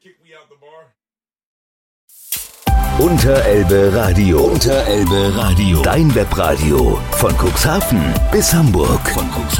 Unterelbe Radio. Unterelbe Radio. Dein Webradio. Von Cuxhaven bis Hamburg.